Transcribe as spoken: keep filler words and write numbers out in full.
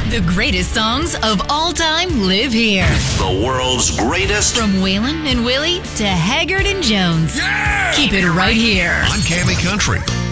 The greatest songs of all time live here. The world's greatest. From Waylon and Willie to Haggard and Jones. Yeah! Keep it right here on Cammy Country.